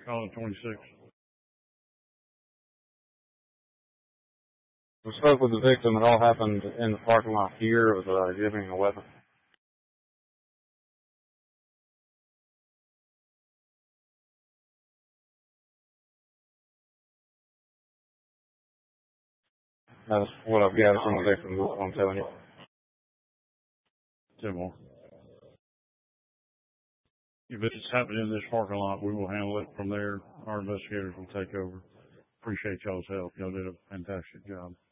Call it 26. We spoke with the victim. It all happened in the parking lot here. It was exhibiting a weapon. That's what I've gathered from the victim. That's what I'm telling you. 10 more. If it's happening in this parking lot, we will handle it from there. Our investigators will take over. Appreciate y'all's help. Y'all did a fantastic job.